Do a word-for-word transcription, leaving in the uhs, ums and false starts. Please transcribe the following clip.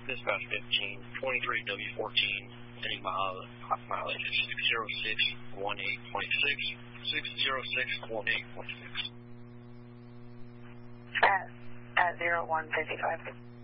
Dispatch fifteen, twenty-three W fourteen, any mile, mileage is six zero six one eight point six, six zero six one eight point six. At, at zero one fifty-five.